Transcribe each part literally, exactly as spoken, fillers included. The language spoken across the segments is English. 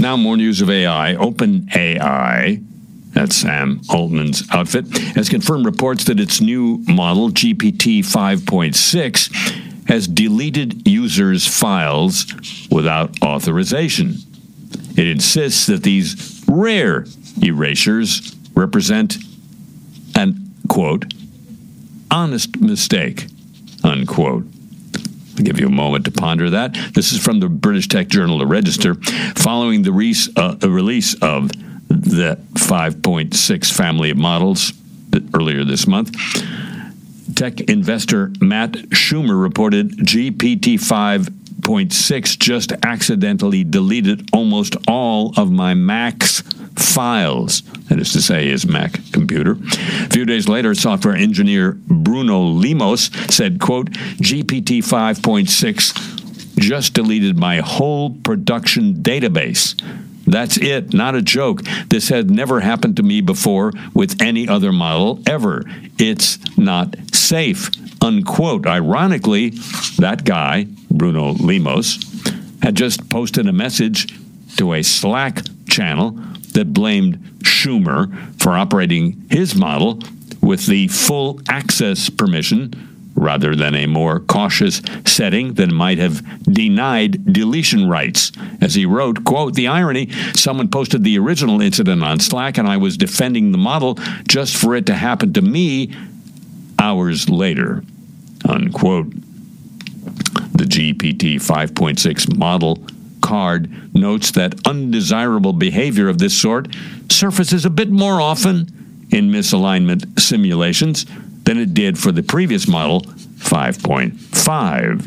Now more news of A I. OpenAI, that's Sam Altman's outfit, has confirmed reports that its new model, G P T five point six, has deleted users' files without authorization. It insists that these rare erasures represent an, quote, honest mistake, unquote. I'll give you a moment to ponder that. This is from the British tech journal The Register. Following the re- uh, release of the five point six family of models earlier this month, tech investor Matt Schumer reported G P T five point six just accidentally deleted almost all of my Mac's files. That is to say, his Mac computer. A few days later, software engineer Bruno Limos said, quote, G P T five point six just deleted my whole production database. That's it, not a joke. This had never happened to me before with any other model ever. It's not safe, unquote. Ironically, that guy, Bruno Limos, had just posted a message to a Slack channel that blamed Schumer for operating his model with the full access permission rather than a more cautious setting that might have denied deletion rights. As he wrote, quote, the irony, someone posted the original incident on Slack and I was defending the model just for it to happen to me hours later, unquote. The G P T five point six model card notes that undesirable behavior of this sort surfaces a bit more often in misalignment simulations than it did for the previous model, five point five.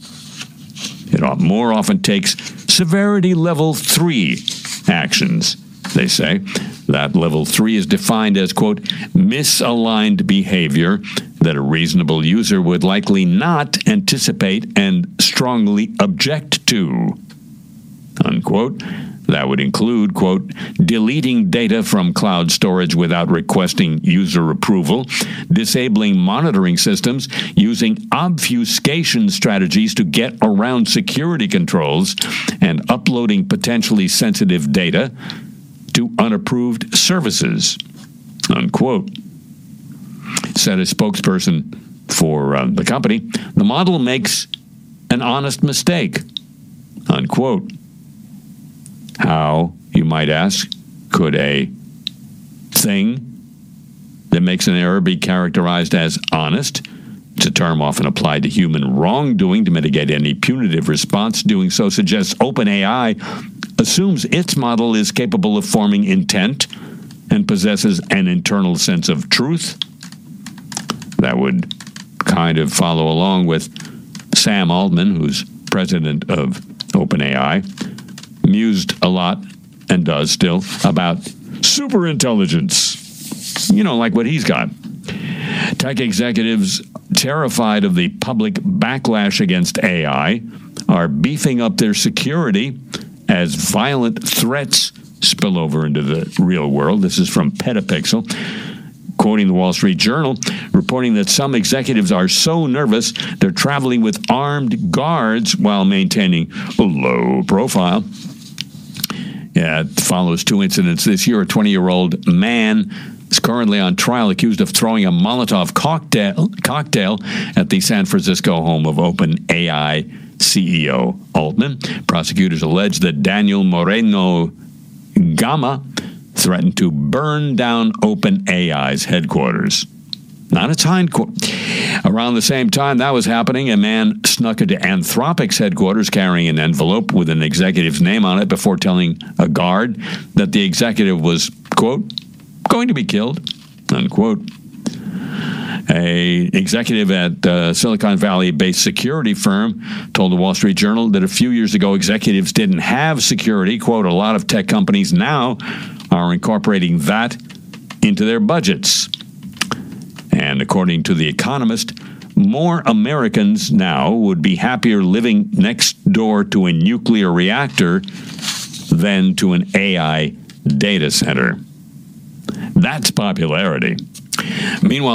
It more often takes severity level three actions, they say. That level three is defined as, quote, misaligned behavior that a reasonable user would likely not anticipate and strongly object to, unquote. That would include, quote, deleting data from cloud storage without requesting user approval, disabling monitoring systems, using obfuscation strategies to get around security controls, and uploading potentially sensitive data to unapproved services, unquote. Said a spokesperson for uh, the company, the model makes an honest mistake, unquote. How, you might ask, could a thing that makes an error be characterized as honest? It's a term often applied to human wrongdoing to mitigate any punitive response. Doing so suggests OpenAI assumes its model is capable of forming intent and possesses an internal sense of truth. That would kind of follow along with Sam Altman, who's president of OpenAI, mused a lot, and does still, about superintelligence. You know, like what he's got. Tech executives terrified of the public backlash against A I are beefing up their security as violent threats spill over into the real world. This is from Petapixel, quoting the Wall Street Journal, reporting that some executives are so nervous they're traveling with armed guards while maintaining a low profile. Yeah, it follows two incidents this year. A twenty-year-old man is currently on trial accused of throwing a Molotov cocktail, cocktail at the San Francisco home of OpenAI C E O Altman. Prosecutors allege that Daniel Moreno Gama threatened to burn down OpenAI's headquarters. Not its hindquarters. Around the same time that was happening, a man snuck into Anthropic's headquarters carrying an envelope with an executive's name on it before telling a guard that the executive was, quote, going to be killed, unquote. A executive at uh, Silicon Valley-based security firm told the Wall Street Journal that a few years ago executives didn't have security. Quote, a lot of tech companies now are incorporating that into their budgets. And according to The Economist, more Americans now would be happier living next door to a nuclear reactor than to an A I data center. That's popularity. Meanwhile,